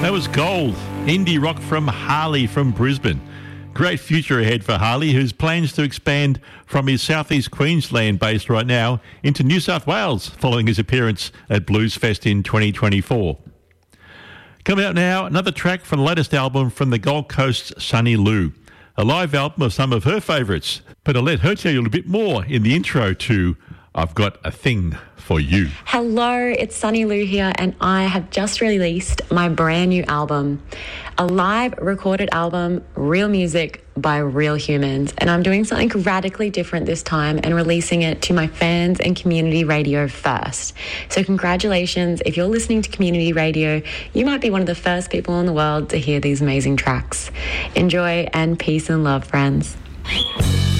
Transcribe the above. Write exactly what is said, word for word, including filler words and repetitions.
That was Gold, indie rock from Harley from Brisbane. Great future ahead for Harley, whose plans to expand from his southeast Queensland base right now into New South Wales following his appearance at Blues Fest in twenty twenty-four. Coming out now, another track from the latest album from the Gold Coast's Sunny Lou, a live album of some of her favourites. But I'll let her tell you a little bit more in the intro to I've Got a Thing for You. Hello, it's Sunny Lou here, and I have just released my brand new album, a live recorded album, real music by real humans. And I'm doing something radically different this time and releasing it to my fans and community radio first. So congratulations. If you're listening to community radio, you might be one of the first people in the world to hear these amazing tracks. Enjoy, and peace and love, friends.